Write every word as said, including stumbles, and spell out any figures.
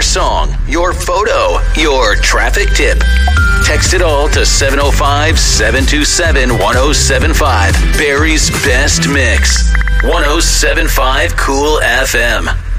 song, your photo, your traffic tip. Text it all to seven oh five, seven two seven, one oh seven five. Barrie's Best Mix. one oh seven point five Cool F M.